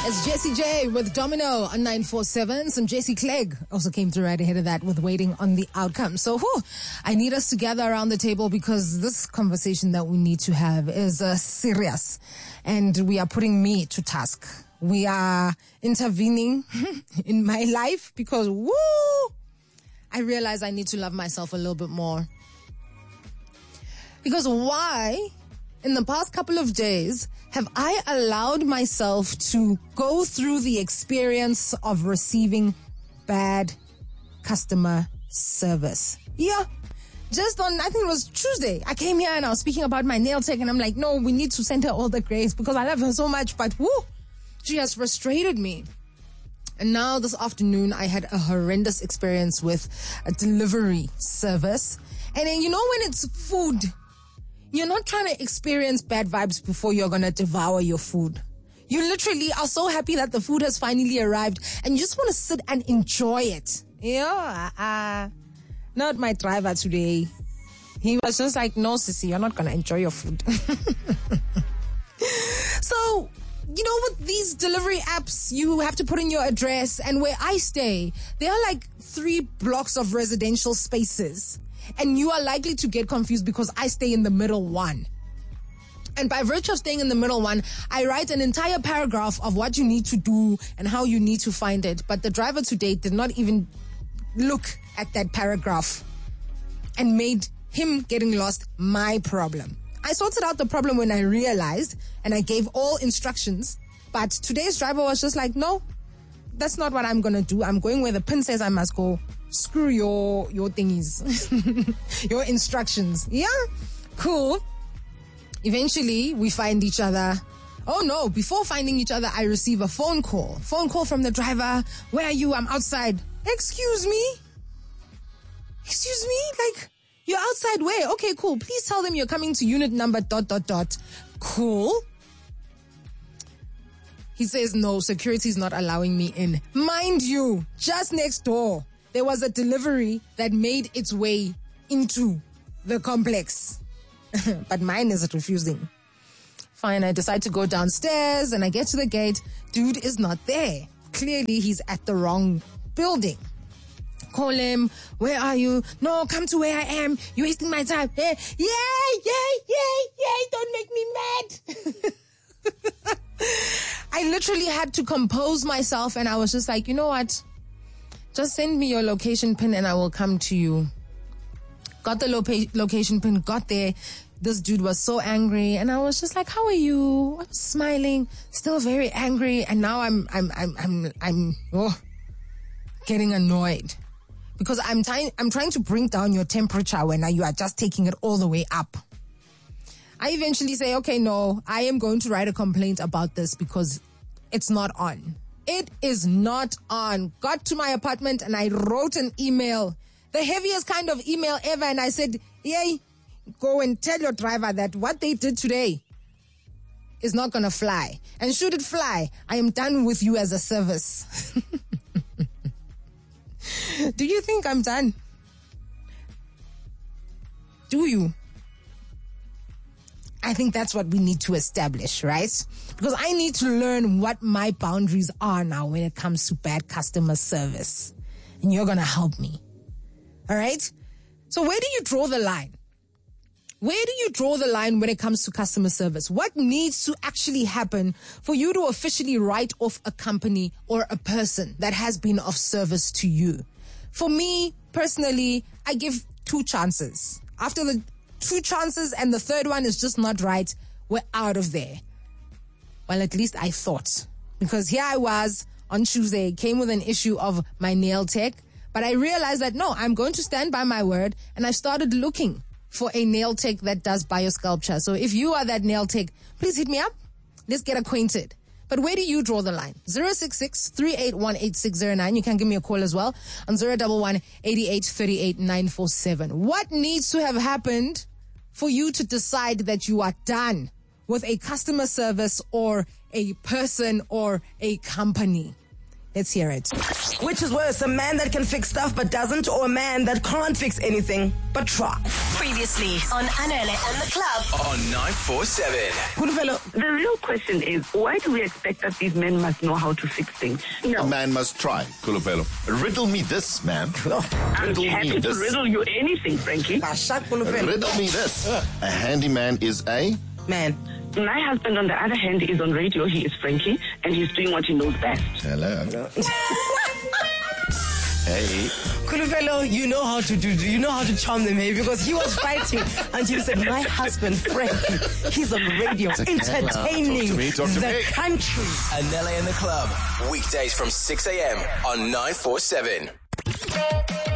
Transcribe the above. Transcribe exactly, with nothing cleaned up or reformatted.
It's Jessie J with Domino on nine four seven. Some Jessie Clegg also came through right ahead of that with Waiting on the Outcome. So whew, I need us to gather around the table because this conversation that we need to have is uh, serious. And we are putting me to task. We are intervening in my life because, woo, I realize I need to love myself a little bit more. Because why, in the past couple of days, have I allowed myself to go through the experience of receiving bad customer service? Yeah. Just on, I think it was Tuesday, I came here and I was speaking about my nail tech and I'm like, no, we need to send her all the grace because I love her so much. But whoo, she has frustrated me. And now this afternoon, I had a horrendous experience with a delivery service. And then, you know, when it's food, you're not trying to experience bad vibes before you're going to devour your food. You literally are so happy that the food has finally arrived and you just want to sit and enjoy it. Yeah, uh, not my driver today. He was just like, no, sissy, you're not going to enjoy your food. So, you know, with these delivery apps, you have to put in your address. And where I stay, there are like three blocks of residential spaces. And you are likely to get confused because I stay in the middle one. And by virtue of staying in the middle one, I write an entire paragraph of what you need to do and how you need to find it. But the driver today did not even look at that paragraph and made him getting lost my problem. I sorted out the problem when I realized and I gave all instructions. But today's driver was just like, no, that's not what I'm going to do. I'm going where the pin says I must go. Screw your your thingies, your instructions. Yeah, cool. Eventually, we find each other. Oh no, before finding each other, I receive a phone call. Phone call from the driver. Where are you? I'm outside. Excuse me? Excuse me? Like, you're outside where? Okay, cool. Please tell them you're coming to unit number dot, dot, dot. Cool. He says, no, security is not allowing me in. Mind you, just next door, there was a delivery that made its way into the complex. But mine is refusing. Fine, I decide to go downstairs and I get to the gate. Dude is not there. Clearly, he's at the wrong building. Call him. Where are you? No, come to where I am. You're wasting my time. Hey, yay, yay, yay, yay. Don't make me mad. I literally had to compose myself and I was just like, you know what? Just send me your location pin and I will come to you. Got the lo- location pin, got there. This dude was so angry and I was just like, how are you? I was smiling, still very angry. And now I'm, I'm, I'm, I'm, I'm, oh, getting annoyed because I'm trying, I'm trying to bring down your temperature when you are just taking it all the way up. I eventually say, okay, no, I am going to write a complaint about this because it's not on. It is not on. Got to my apartment and I wrote an email, the heaviest kind of email ever. And I said, yay, go and tell your driver that what they did today is not going to fly. And should it fly, I am done with you as a service. Do you think I'm done? Do you? I think that's what we need to establish, right? Because I need to learn what my boundaries are now when it comes to bad customer service. And you're going to help me. All right? So where do you draw the line? Where do you draw the line when it comes to customer service? What needs to actually happen for you to officially write off a company or a person that has been of service to you? For me, personally, I give two chances. After the two chances and the third one is just not right, we're out of there. Well, at least I thought. Because here I was on Tuesday, came with an issue of my nail tech, but I realized that no, I'm going to stand by my word, and I started looking for a nail tech that does biosculpture. So if you are that nail tech, please hit me up. Let's get acquainted. But where do you draw the line? zero six six, three eight one, eight six zero nine. You can give me a call as well on zero one one, eight eight three eight, nine four seven. What needs to have happened for you to decide that you are done with a customer service or a person or a company? Let's hear it. Which is worse, a man that can fix stuff but doesn't, or a man that can't fix anything but try? Previously on Anele and the Club on nine four seven. The real question is, why do we expect that these men must know how to fix things? No. A man must try, Kulufelo. Riddle me this, man. I'm Riddle happy me to this. riddle you anything, Frankie. Riddle me this. A handyman is a... Man. My husband, on the other hand, is on radio. He is Frankie, and he's doing what he knows best. Hello. Hey. Kulufelo, you know how to do, you know how to charm them, hey? Because he was fighting until he said, my husband, Frankie, he's on radio, entertaining Talk to me, talk to the me. country. Anele and the Club. Weekdays from six a.m. on nine four seven.